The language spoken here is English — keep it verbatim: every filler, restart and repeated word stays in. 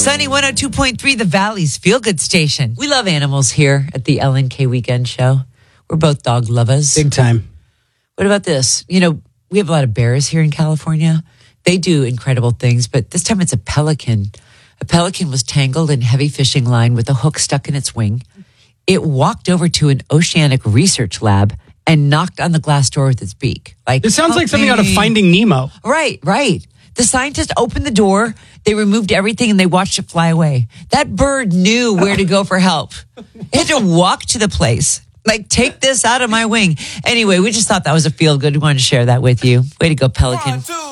Sunny one oh two point three, the Valley's Feel Good Station. We love animals here at the L N K Weekend Show. We're both dog lovers. Big time. What about this? You know, we have a lot of bears here in California. They do incredible things, but this time it's a pelican. A pelican was tangled in heavy fishing line with a hook stuck in its wing. It walked over to an oceanic research lab and knocked on the glass door with its beak. Like, it sounds like something me. out of Finding Nemo. Right, right. The scientists opened the door, they removed everything, and they watched it fly away. That bird knew where to go for help. It had to walk to the place. Like, take this out of my wing. Anyway, we just thought that was a feel good. We wanted to share that with you. Way to go, Pelican.